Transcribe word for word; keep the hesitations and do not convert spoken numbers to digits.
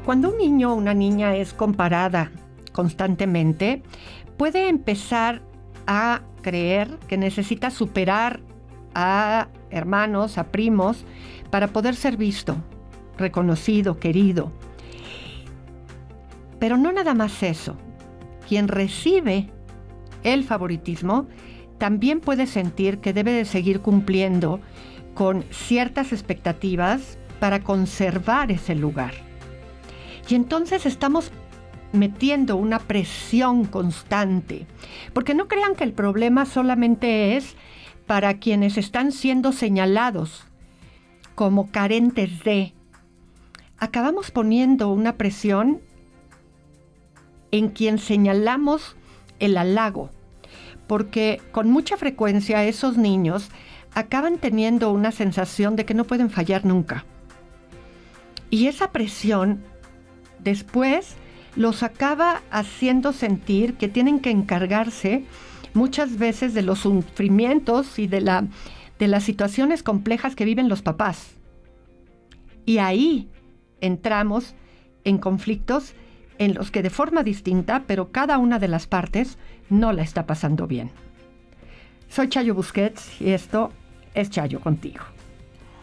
Cuando un niño o una niña es comparada constantemente, puede empezar a creer que necesita superar a hermanos, a primos, para poder ser visto, reconocido, querido. Pero no nada más eso. Quien recibe el favoritismo también puede sentir que debe de seguir cumpliendo con ciertas expectativas para conservar ese lugar. Y entonces estamos metiendo una presión constante, porque no crean que el problema solamente es para quienes están siendo señalados como carentes de. Acabamos poniendo una presión en quien señalamos el halago, porque con mucha frecuencia esos niños acaban teniendo una sensación de que no pueden fallar nunca. Y esa presión después los acaba haciendo sentir que tienen que encargarse muchas veces de los sufrimientos y de, la, de las situaciones complejas que viven los papás. Y ahí entramos en conflictos en los que de forma distinta, pero cada una de las partes no la está pasando bien. Soy Chayo Busquets y esto es Chayo Contigo.